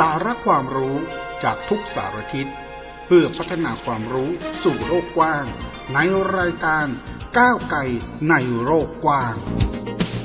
สาระความรู้จากทุกสารทิศเพื่อพัฒนาความรู้สู่โลกกว้างในรายการก้าวไกลในโลกกว้าง